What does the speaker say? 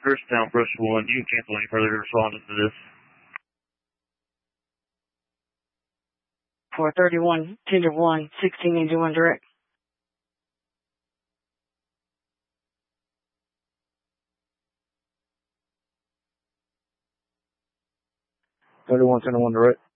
Town, Brush 1. You can cancel any further responding to this. 431, Tender 1, 16 into 1 direct. 31, 10 to 1 direct.